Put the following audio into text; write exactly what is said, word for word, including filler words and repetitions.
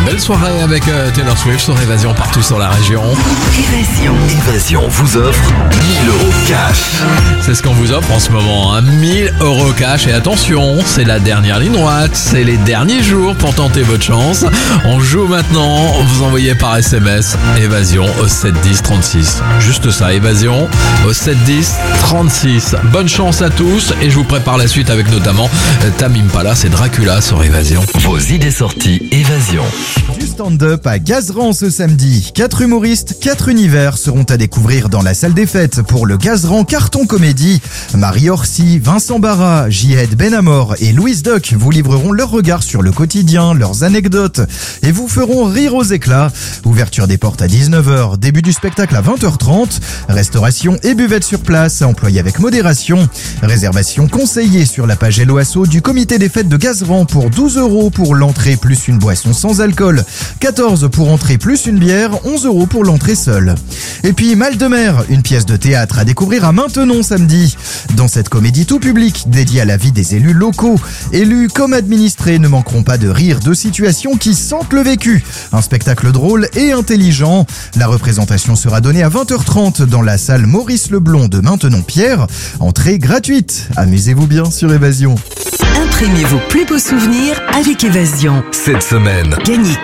Belle soirée avec euh, Taylor Swift sur Évasion partout sur la région. Évasion. Évasion vous offre mille euros cash. C'est ce qu'on vous offre en ce moment, hein. mille euros cash. Et attention, c'est la dernière ligne droite. C'est les derniers jours pour tenter votre chance. On joue maintenant. Vous envoyez par S M S Évasion au sept dix trente-six. Juste ça, Évasion au sept dix trente-six. Bonne chance à tous et je vous prépare la suite avec notamment Tame Impala, c'est Dracula sur Évasion. Vos idées sorties Évasion. Du stand-up à Gazeran ce samedi. Quatre humoristes, quatre univers seront à découvrir dans la salle des fêtes pour le Gazeran Carton Comédie. Marie Orsi, Vincent Barra, Jihad Benamor et Louise Duck vous livreront leur regard sur le quotidien, leurs anecdotes et vous feront rire aux éclats. Ouverture des portes à dix-neuf heures, début du spectacle à vingt heures trente. Restauration et buvette sur place, employée avec modération. Réservation conseillée sur la page Hello Asso du comité des fêtes de Gazeran pour douze euros pour l'entrée plus une boisson sans alcool. quatorze pour entrer plus une bière, onze euros pour l'entrée seule. Et puis Mal de mer, une pièce de théâtre à découvrir à Maintenon samedi. Dans cette comédie tout public dédiée à la vie des élus locaux, élus comme administrés ne manqueront pas de rire de situations qui sentent le vécu. Un spectacle drôle et intelligent. La représentation sera donnée à vingt heures trente dans la salle Maurice Leblond de Maintenon-Pierre. Entrée gratuite. Amusez-vous bien sur Évasion. Imprimez vos plus beaux souvenirs avec Évasion. Cette semaine, Gagnez